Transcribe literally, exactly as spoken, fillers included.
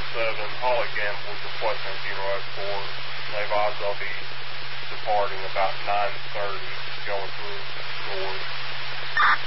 seven, Holly Gamble is requesting a funeral escort. They advise they'll be departing about nine thirty, going through north.